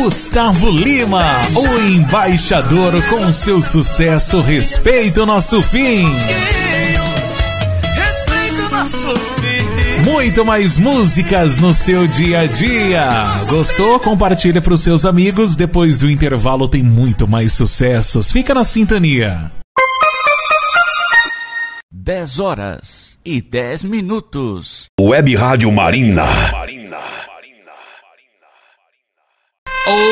Gustavo Lima, o embaixador com seu sucesso Respeita o Nosso Fim. Respeita o nosso fim. Muito mais músicas no seu dia a dia. Gostou? Compartilha para os seus amigos. Depois do intervalo tem muito mais sucessos. Fica na sintonia. 10 horas e 10 minutos. Web Rádio Marina.